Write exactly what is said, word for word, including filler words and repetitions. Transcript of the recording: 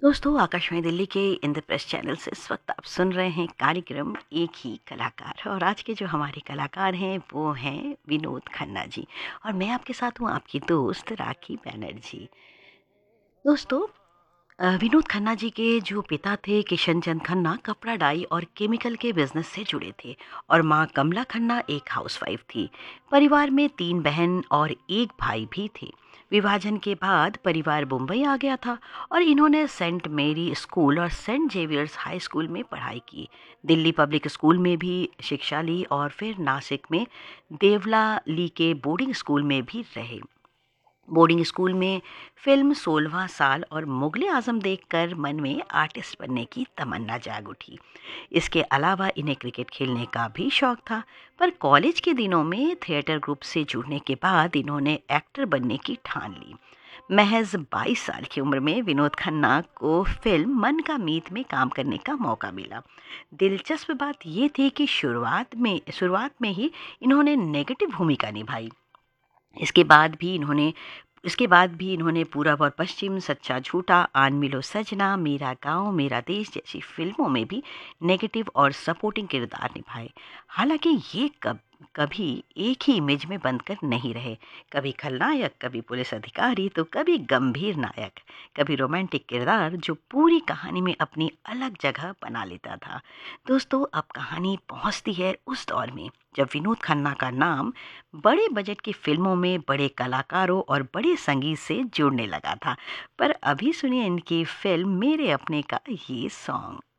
दोस्तों, आकाशवाणी दिल्ली के इंद्रप्रस्थ चैनल से इस वक्त आप सुन रहे हैं कार्यक्रम एक ही कलाकार। और आज के जो हमारे कलाकार हैं वो हैं विनोद खन्ना जी। और मैं आपके साथ हूँ, आपकी दोस्त राखी बैनर्जी। दोस्तों, अ, विनोद खन्ना जी के जो पिता थे किशन चंद खन्ना, कपड़ा डाई और केमिकल के बिजनेस से जुड़े थे। और माँ कमला खन्ना एक हाउसवाइफ थी। परिवार में तीन बहन और एक भाई भी थे। विभाजन के बाद परिवार मुंबई आ गया था और इन्होंने सेंट मेरी स्कूल और सेंट जेवियर्स हाई स्कूल में पढ़ाई की। दिल्ली पब्लिक स्कूल में भी शिक्षा ली और फिर नासिक में देवला ली के बोर्डिंग स्कूल में भी रहे। बोर्डिंग स्कूल में फिल्म सोलहवां साल और मुगले आजम देखकर मन में आर्टिस्ट बनने की तमन्ना जाग उठी। इसके अलावा इन्हें क्रिकेट खेलने का भी शौक था। पर कॉलेज के दिनों में थिएटर ग्रुप से जुड़ने के बाद इन्होंने एक्टर बनने की ठान ली। महज बाईस साल की उम्र में विनोद खन्ना को फिल्म मन का मीत में काम करने का मौका मिला। दिलचस्प बात यह थी कि शुरुआत में शुरुआत में ही इन्होंने नेगेटिव भूमिका निभाई। इसके बाद भी इन्होंने इसके बाद भी इन्होंने पूरब और पश्चिम, सच्चा झूठा, आन मिलो सजना, मेरा गांव मेरा देश जैसी फिल्मों में भी नेगेटिव और सपोर्टिंग किरदार निभाए। हालांकि ये कब कभी एक ही इमेज में बंद कर नहीं रहे। कभी खलनायक, कभी पुलिस अधिकारी, तो कभी गंभीर नायक, कभी रोमांटिक किरदार जो पूरी कहानी में अपनी अलग जगह बना लेता था। दोस्तों, अब कहानी पहुंचती है उस दौर में जब विनोद खन्ना का नाम बड़े बजट की फिल्मों में बड़े कलाकारों और बड़े संगीत से जुड़ने लगा था। पर अभी सुनिए इनकी फिल्म मेरे अपने का ये सॉन्ग।